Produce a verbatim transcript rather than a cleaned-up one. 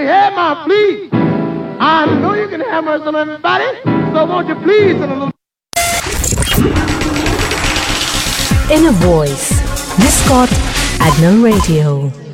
say, hey, ma, please. I know you can have mercy on everybody, so won't you please send a little... Inner Voice, Discord, Adnan Radio.